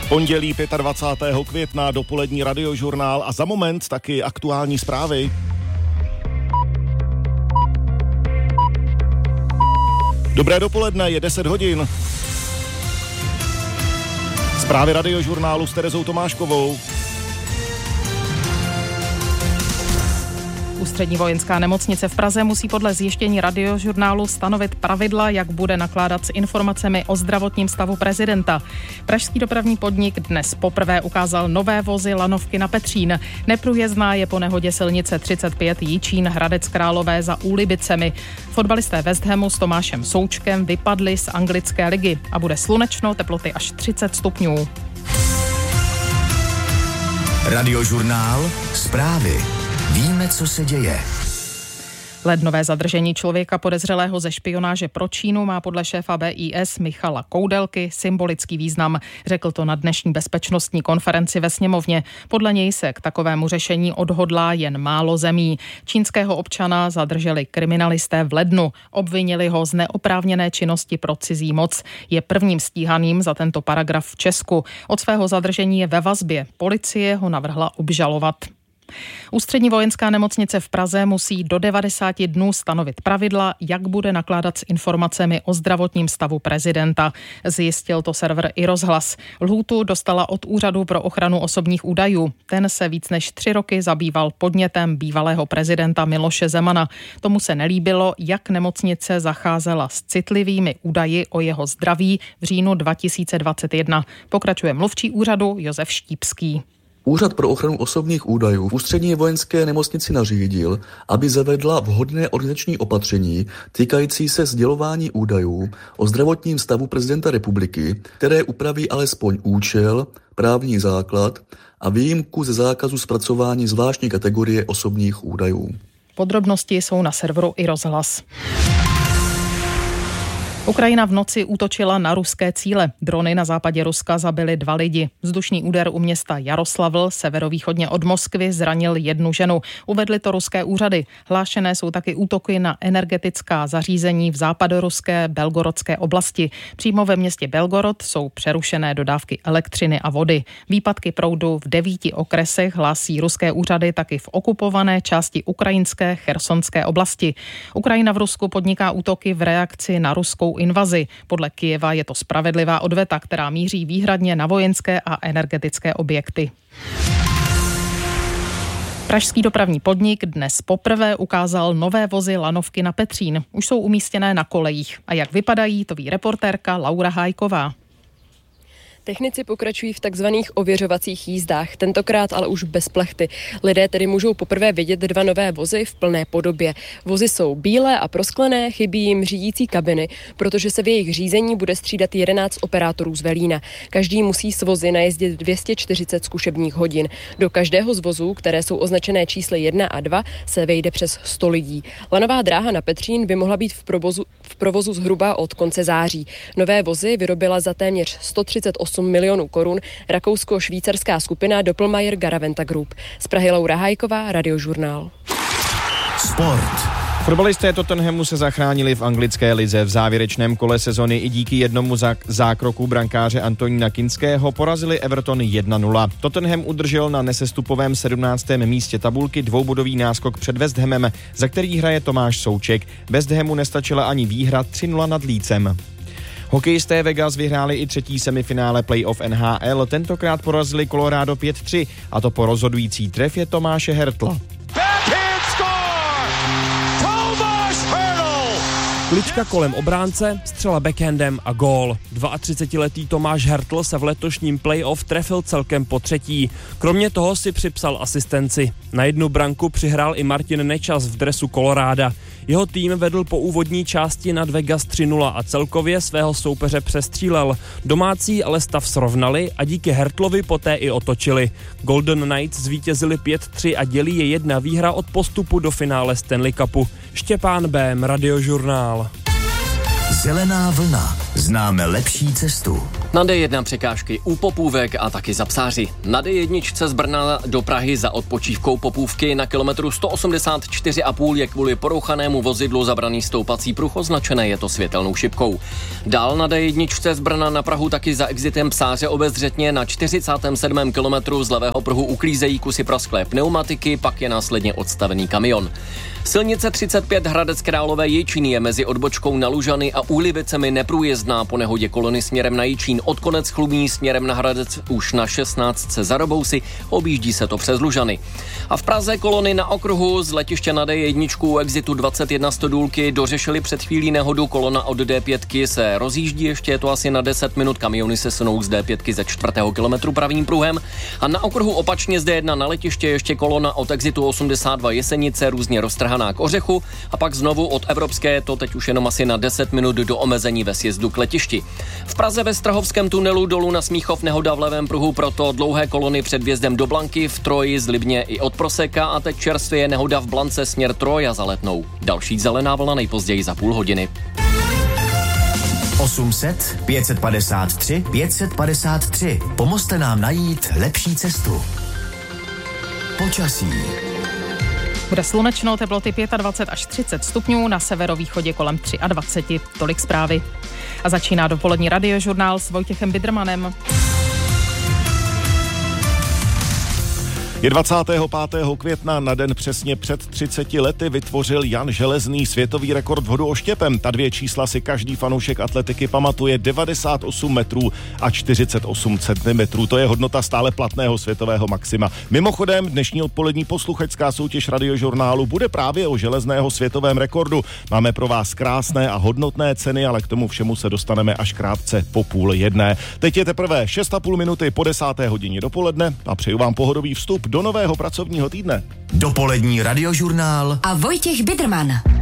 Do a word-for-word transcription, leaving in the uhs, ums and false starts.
Pondělí dvacátého pátého května dopolední radiožurnál a za moment taky aktuální zprávy. Dobré dopoledne, je deset hodin. Zprávy radiožurnálu s Terezou Tomáškovou. Ústřední vojenská nemocnice v Praze musí podle zjištění radiožurnálu stanovit pravidla, jak bude nakládat s informacemi o zdravotním stavu prezidenta. Pražský dopravní podnik dnes poprvé ukázal nové vozy lanovky na Petřín. Neprůjezdná je po nehodě silnice třicet pět Jičín Hradec Králové za Úlibicemi. Fotbalisté West Hamu s Tomášem Součkem vypadli z anglické ligy a bude slunečno, teploty až třicet stupňů. Radiožurnál, zprávy. Víme, co se děje. Lednové zadržení člověka podezřelého ze špionáže pro Čínu má podle šéfa B I S Michala Koudelky symbolický význam. Řekl to na dnešní bezpečnostní konferenci ve sněmovně. Podle něj se k takovému řešení odhodlá jen málo zemí. Čínského občana zadrželi kriminalisté v lednu. Obvinili ho z neoprávněné činnosti pro cizí moc. Je prvním stíhaným za tento paragraf v Česku. Od svého zadržení je ve vazbě. Policie ho navrhla obžalovat. Ústřední vojenská nemocnice v Praze musí do devadesáti dnů stanovit pravidla, jak bude nakládat s informacemi o zdravotním stavu prezidenta. Zjistil to server iRozhlas. Lhůtu dostala od Úřadu pro ochranu osobních údajů. Ten se víc než tři roky zabýval podnětem bývalého prezidenta Miloše Zemana. Tomu se nelíbilo, jak nemocnice zacházela s citlivými údaji o jeho zdraví v říjnu dva tisíce dvacet jedna. Pokračuje mluvčí úřadu Josef Štípský. Úřad pro ochranu osobních údajů v Ústřední vojenské nemocnici nařídil, aby zavedla vhodné organizační opatření týkající se sdělování údajů o zdravotním stavu prezidenta republiky, které upraví alespoň účel, právní základ a výjimku ze zákazu zpracování zvláštní kategorie osobních údajů. Podrobnosti jsou na serveru iRozhlas. Ukrajina v noci útočila na ruské cíle. Drony na západě Ruska zabily dva lidi. Vzdušný úder u města Jaroslavl, severovýchodně od Moskvy, zranil jednu ženu. Uvedly to ruské úřady. Hlášené jsou taky útoky na energetická zařízení v západoruské Belgorodské oblasti. Přímo ve městě Belgorod jsou přerušené dodávky elektřiny a vody. Výpadky proudu v devíti okresech hlásí ruské úřady taky v okupované části ukrajinské Chersonské oblasti. Ukrajina v Rusku podniká útoky v reakci na ruskou invazi. Podle Kyjeva je to spravedlivá odveta, která míří výhradně na vojenské a energetické objekty. Pražský dopravní podnik dnes poprvé ukázal nové vozy lanovky na Petřín. Už jsou umístěné na kolejích. A jak vypadají, to ví reportérka Laura Hájková. Technici pokračují v takzvaných ověřovacích jízdách, tentokrát ale už bez plechty. Lidé tedy můžou poprvé vidět dva nové vozy v plné podobě. Vozy jsou bílé a prosklené, chybí jim řídící kabiny, protože se v jejich řízení bude střídat jedenáct operátorů z Velína. Každý musí s vozy najezdit dvě stě čtyřicet zkušebních hodin. Do každého z vozů, které jsou označené čísly jedna a dva, se vejde přes sto lidí. Lanová dráha na Petřín by mohla být v provozu, v provozu zhruba od konce září. Nové vozy vyrobila za téměř sto třicet osm milionů korun rakousko-švýcarská skupina Doppelmayr Garaventa Group. Z Prahy Laura Hájková, Radiožurnál. Sport. Fotbalisté Tottenhamu se zachránili v anglické lize. V závěrečném kole sezony i díky jednomu zákroku brankáře Antonína Kinského porazili Everton jedna nula. Tottenham udržel na nesestupovém sedmnáctém místě tabulky dvoubodový náskok před West Hamem, za který hraje Tomáš Souček. West Hamu nestačila ani výhra tři nula nad Leedsem. Hokejisté Vegas vyhráli i třetí semifinále playoff N H L, tentokrát porazili Colorado pět tři, a to po rozhodující trefě Tomáše Hertla. Klička kolem obránce, střela backhandem a gól. třicetiletý Tomáš Hertl se v letošním playoff trefil celkem po třetí. Kromě toho si připsal asistenci. Na jednu branku přihrál i Martin Nečas v dresu Coloráda. Jeho tým vedl po úvodní části nad Vegas tři nula a celkově svého soupeře přestřílel. Domácí ale stav srovnali a díky Hertlovi poté i otočili. Golden Knights zvítězili pět tři a dělí je jedna výhra od postupu do finále Stanley Cupu. Štěpán Bém, Radiožurnál. Zelená vlna. Známe lepší cestu. Na D jedna překážky u Popůvek a taky za Psáři. Na D jedna z Brna do Prahy za odpočívkou Popůvky na kilometru sto osmdesát čtyři a půl je kvůli porouchanému vozidlu zabraný stoupací pruh, označené je to světelnou šipkou. Dál na D jedna z Brna na Prahu taky za exitem Psáře obezřetně na čtyřicátém sedmém kilometru z levého pruhu uklízejí kusy prasklé pneumatiky, pak je následně odstavený kamion. Silnice třicet pět Hradec Králové Jičín je mezi odbočkou na Lužany a Úlivicemi neprůjezdná po nehodě kolony směrem na Jičín. Od konec Chlumí směrem na Hradec už na šestnáctce za Robousy, objíždí se to přes Lužany. A v Praze kolony na okruhu z letiště na D jedna u exitu dvacet jedna Stodůlky dořešili před chvílí nehodu, kolona od D pět se rozjíždí, ještě je to asi na deset minut, kamiony se sunou z D pět ze čtvrtého kilometru pravým pruhem a na okruhu opačně z D jedna na letiště ještě kolona od exitu osmdesát dva Jesenice různě roztrhaná k Ořechu a pak znovu od Evropské, to teď už jenom asi na deset minut do omezení ve sjezdu k letišti. V Praze ve Strahovském tunelu dolů na Smíchov nehoda v levém pruhu, proto dlouhé kolony před vjezdem do Blanky, v Troji, z Libně i od Proseka a teď čerstvě je nehoda v Blance směr Troja za Letnou. Další zelená vlna nejpozději za půl hodiny. osm set, pět set padesát tři, pět set padesát tři. Pomozte nám najít lepší cestu. Počasí. Bude slunečno, teploty dvacet pět až třicet stupňů, na severovýchodě kolem dvacet tři. Tolik zprávy. A začíná dopolední radiožurnál s Vojtěchem Bidrmanem. Je dvacátého pátého května, na den přesně před třiceti lety vytvořil Jan Železný světový rekord v hodu oštěpem. Ta dvě čísla si každý fanoušek atletiky pamatuje: devadesát osm metrů a čtyřicet osm centimetrů. To je hodnota stále platného světového maxima. Mimochodem, dnešní odpolední posluchačská soutěž radiožurnálu bude právě o Železného světovém rekordu. Máme pro vás krásné a hodnotné ceny, ale k tomu všemu se dostaneme až krátce po půl jedné. Teď je teprve šest a půl minuty po desáté hodině dopoledne a přeju vám pohodový vstup do nového pracovního týdne. Dopolední radiožurnál a Vojtěch Bidrman.